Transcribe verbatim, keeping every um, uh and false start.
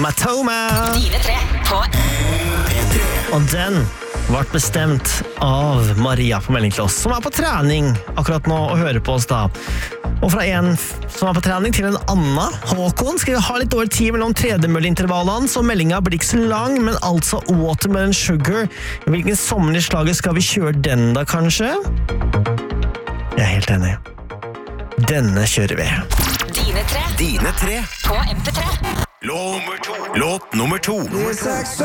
Matoma. Dine tre på Og den ble bestemt av Maria på melding til oss, som er på trening akkurat nå og hører på oss da. Og fra en som er på trening til en annen, Håkon, skal vi ha litt dårlig tid mellom tredemølleintervallene, så meldingen blir ikke så lang, men altså Watermelon Sugar. Hvilken sommer i slaget skal vi kjøre den da, kanskje? Jeg er helt enig. Denne kjører vi. Dine tre Dine tre på M P tre. Låt nummer to. Låt nummer to.